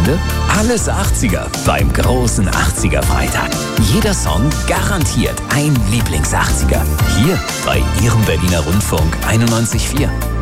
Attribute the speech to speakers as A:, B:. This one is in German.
A: Freunde, alles 80er beim großen 80er Freitag. Jeder Song garantiert ein Lieblings-80er. Hier bei Ihrem Berliner Rundfunk 91.4.